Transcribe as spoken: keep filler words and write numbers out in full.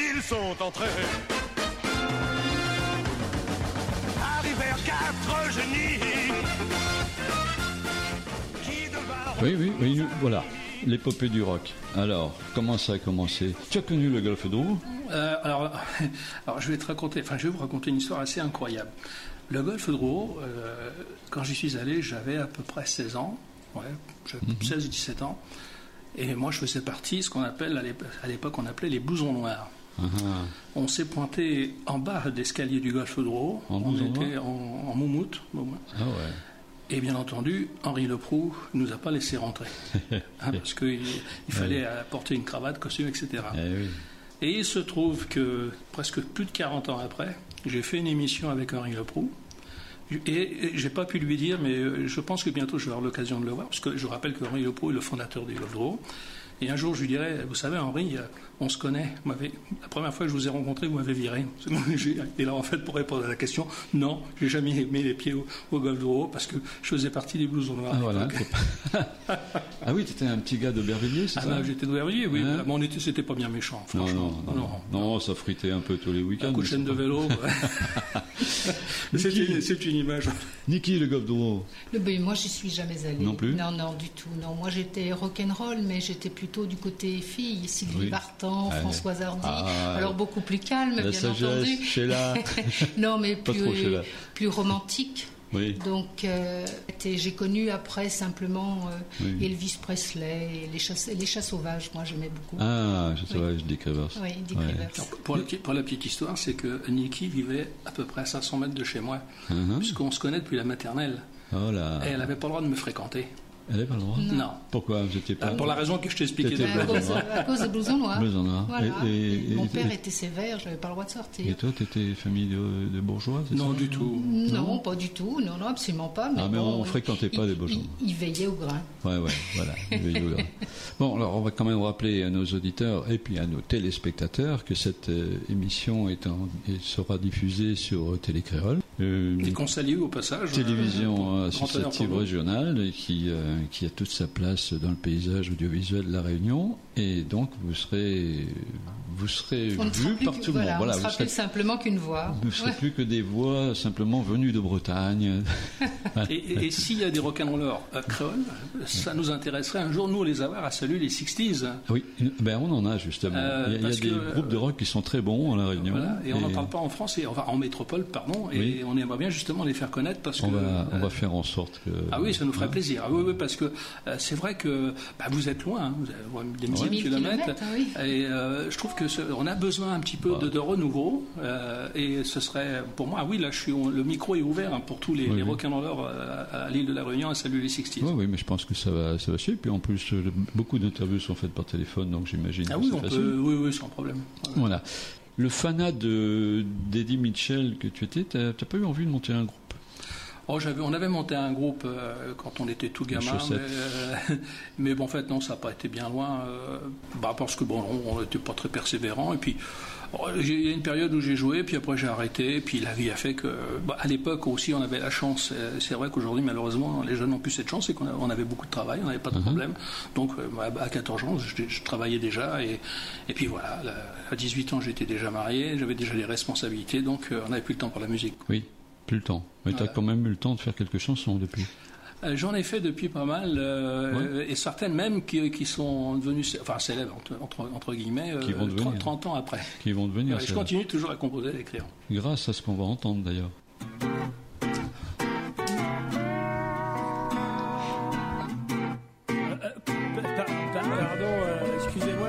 ils sont entrés. Arrivèrent quatre génies. Qui devinrent... Oui, oui, oui, voilà. L'épopée du rock. Alors, comment ça a commencé? Tu as connu le Golf d'Eau? euh, alors, alors, je vais te raconter, enfin, je vais vous raconter une histoire assez incroyable. Le Golf de Drouot, euh, quand j'y suis allé, j'avais à peu près seize ans, ouais, mm-hmm. seize ou dix-sept ans, et moi je faisais partie, ce qu'on appelle, à l'époque, on appelait les blousons noirs. Uh-huh. On s'est pointé en bas d'escalier du Golf de Drouot, on était en, en moumoute, moumoute. Ah ouais. Et bien entendu, Henri Leproux ne nous a pas laissé rentrer, hein, parce qu'il il fallait ouais. porter une cravate, costume, et cetera. Eh oui. Et il se trouve que presque plus de quarante ans après, j'ai fait une émission avec Henri Leproux, et j'ai pas pu lui dire, mais je pense que bientôt je vais avoir l'occasion de le voir, parce que je rappelle que Henri Leproux est le fondateur du Golf Drouot. Et un jour, je lui dirais, vous savez, Henri, on se connaît. La première fois que je vous ai rencontré, vous m'avez viré. Et là, en fait, pour répondre à la question, non, j'ai jamais mis les pieds au, au Golf Drouot parce que je faisais partie des blousons noirs. Ah, voilà. Ah oui, tu étais un petit gars d'Aubervilliers, c'est ah, ça? Ah, j'étais d'Aubervilliers, oui. Hein? Mais on était, c'était pas bien méchant, franchement. Non, non, non. non, non ça fritait un peu tous les week-ends. Un coup de chaîne de vélo. c'est, une, c'est une image. Niki, le Golf Drouot? Ben, moi, j'y suis jamais allée. Non plus? Non, non, du tout. Non, moi, j'étais rock'n'roll, mais j'étais plutôt du côté fille, Sylvie oui. Vartan, ah, Françoise Hardy, ah, alors beaucoup plus calme, la bien sagesse, entendu. Sheila. Non, mais Pas plus, trop Sheila. plus romantique. Oui. Donc, euh, j'ai connu après simplement euh, oui. Elvis Presley, et les chats, les chats sauvages, moi j'aimais beaucoup. Ah, chats sauvages, oui. Dick Rivers. Oui, Dick ouais. Rivers. Alors, pour, la, pour la petite histoire, c'est que Niki vivait à peu près à cinq cents mètres de chez moi, uh-huh. puisqu'on se connaît depuis la maternelle. Oh là. Et elle n'avait pas le droit de me fréquenter. Elle n'avait pas le droit? Non. non. Pourquoi vous étiez pas... Pour la raison que je t'ai expliquée. À cause, à cause des blousons noirs. Blousons noirs. Voilà. Et, et, et, mon père et, était sévère, je n'avais pas le droit de sortir. Et toi, tu étais famille de, de bourgeois, c'est Non, ça? du tout. Non, non, pas du tout. Non, non, absolument pas. Mais ah, mais bon, on ne fréquentait pas il, les bourgeois. Il, il veillait au grain. Ouais, ouais, voilà. Il veillait au grain. Bon, alors, on va quand même rappeler à nos auditeurs et puis à nos téléspectateurs que cette euh, émission est en, et sera diffusée sur Télécréole. Euh, et qu'on salue au passage. Télévision euh, associative régionale qui, euh, qui a toute sa place dans le paysage audiovisuel de La Réunion. Et donc, vous serez, vous serez vus par tout le monde. Voilà, voilà, on ne sera plus simplement qu'une voix. Vous ne serez ouais. plus que des voix simplement venues de Bretagne. et, et, et s'il y a des rock'n'rollers à créole, ça nous intéresserait un jour, nous, les avoir à saluer les sixties. Oui, ben on en a justement. Euh, il y a, il y a des que, groupes de rock qui sont très bons à La Réunion. Voilà, et, et on n'en parle pas en France, et, enfin en métropole, pardon, et oui. on aimerait bien justement les faire connaître parce on que... Va, euh, on va faire en sorte que... Ah oui, ça nous ferait hein. plaisir. Ah oui, oui, parce que euh, c'est vrai que bah, vous êtes loin, hein, vous avez des milliers de kilomètres, hein, oui. et euh, je trouve que ce, on a besoin un petit peu ouais. de, de renouveau, euh, et ce serait, pour moi, oui, là, je suis, le micro est ouvert hein, pour tous les, oui, les oui. rock'n'rollers à, à l'île de La Réunion, à saluer les sixties. Oui, oui, mais je pense que ça va, ça va suivre. Puis en plus, beaucoup d'interviews sont faites par téléphone, donc j'imagine ah que oui, c'est on facile. peut, oui, oui, sans problème. Voilà. voilà. Le fanat de, d'Eddie Mitchell que tu étais, t'as, t'as pas eu envie de monter un groupe? Oh, j'avais, on avait monté un groupe euh, quand on était tout gamin, mais, euh, mais bon, en fait, non, ça n'a pas été bien loin, euh, bah, parce que bon, on n'était pas très persévérant, et puis oh, il y a une période où j'ai joué, puis après j'ai arrêté, et puis la vie a fait que, bah, à l'époque aussi, on avait la chance, c'est vrai qu'aujourd'hui, malheureusement, les jeunes n'ont plus cette chance, c'est qu'on a, on avait beaucoup de travail, on n'avait pas de mm-hmm. problème, donc à quatorze ans, je, je travaillais déjà, et, et puis voilà, à dix-huit ans, j'étais déjà marié, j'avais déjà des responsabilités, donc on n'avait plus le temps pour la musique. Oui. Plus le temps. Mais voilà. Tu as quand même eu le temps de faire quelques chansons depuis. Euh, j'en ai fait depuis pas mal, euh, ouais. et certaines même qui, qui sont devenues, enfin célèbres entre, entre guillemets, qui vont euh, trente, trente ans après. Qui vont devenir. Ouais, je continue toujours à composer et à écrire. Grâce à ce qu'on va entendre d'ailleurs.